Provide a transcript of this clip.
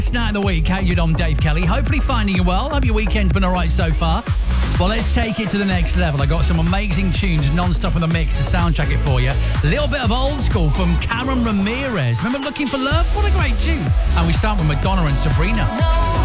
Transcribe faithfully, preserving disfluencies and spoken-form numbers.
Night of the week, how you doing, Dave Kelly? Hopefully finding you well. Hope your weekend's been all right so far. Well, let's take it to the next level. I got some amazing tunes non-stop in the mix to soundtrack it for you. A little bit of old school from Karen Ramirez. Remember Looking for Love? What a great tune. And we start with Madonna and Sabrina.